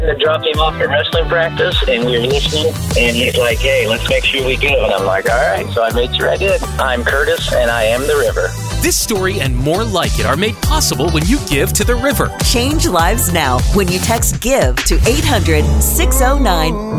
I dropped him off at wrestling practice, and we were listening, and he's like, hey, let's make sure we go. And I'm like, all right. So I made sure I did. I'm Curtis, and I am the river. This story and more like it are made possible when you give to the river. Change lives now when you text GIVE to 800-609